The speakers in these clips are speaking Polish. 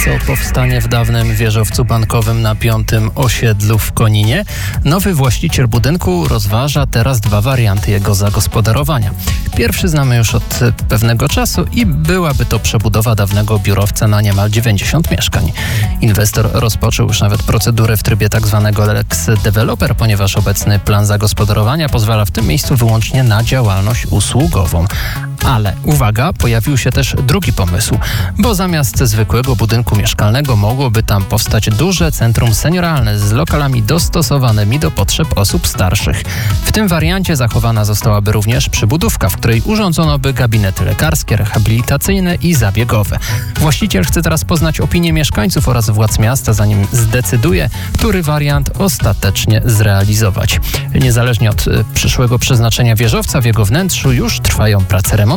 co powstanie w dawnym wieżowcu bankowym na 5. osiedlu w Koninie. Nowy właściciel budynku rozważa teraz 2 warianty jego zagospodarowania. Pierwszy znamy już od pewnego czasu i byłaby to przebudowa dawnego biurowca na niemal 90 mieszkań. Inwestor rozpoczął już nawet procedurę w trybie tzw. Lex Developer, ponieważ obecny plan zagospodarowania pozwala w tym miejscu wyłącznie na działalność usługową. Ale uwaga, pojawił się też drugi pomysł, bo zamiast zwykłego budynku mieszkalnego mogłoby tam powstać duże centrum senioralne z lokalami dostosowanymi do potrzeb osób starszych. W tym wariancie zachowana zostałaby również przybudówka, w której urządzono by gabinety lekarskie, rehabilitacyjne i zabiegowe. Właściciel chce teraz poznać opinię mieszkańców oraz władz miasta, zanim zdecyduje, który wariant ostatecznie zrealizować. Niezależnie od przyszłego przeznaczenia wieżowca, w jego wnętrzu już trwają prace remontowe.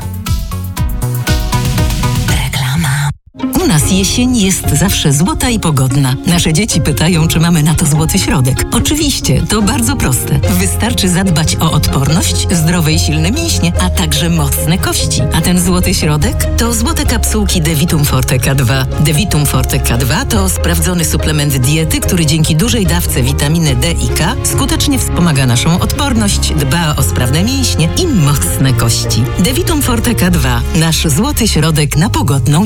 U nas jesień jest zawsze złota i pogodna. Nasze dzieci pytają, czy mamy na to złoty środek. Oczywiście, to bardzo proste. Wystarczy zadbać o odporność, zdrowe i silne mięśnie, a także mocne kości. A ten złoty środek to złote kapsułki Devitum Forte K2. Devitum Forte K2 to sprawdzony suplement diety, który dzięki dużej dawce witaminy D i K skutecznie wspomaga naszą odporność, dba o sprawne mięśnie i mocne kości. Devitum Forte K2, nasz złoty środek na pogodną